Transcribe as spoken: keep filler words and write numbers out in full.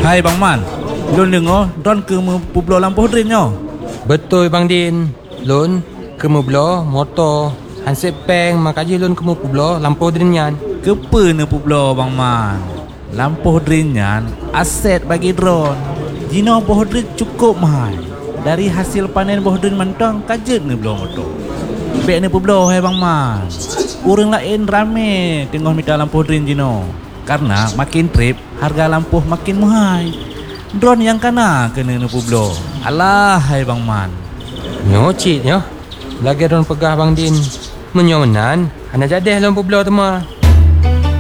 Hai Bang Man, Lun dengar Don ke Pueblo Lampu Drin nyo. Betul Bang Din. Lun ke Pueblo motor handset peng makaji lun ke Pueblo Lampu Drin yan. Kepa ne Pueblo Bang Man. Lampu Drin yan aset bagi drone. Jino boh drin cukup mahal. Dari hasil panen boh drin mantang kajet ne belum motor. Bek ne Pueblo hai Bang Man. Orang lain rame tengok minta lampu drin jino. Karena makin trip harga lampu makin mahal. Drone yang kena kena ne Pueblo. Alah hai Bang Man. Nyocit nyo. Lagi orang pegah Bang Din. Menyomenan, hana jadeh lun Pueblo tu mah.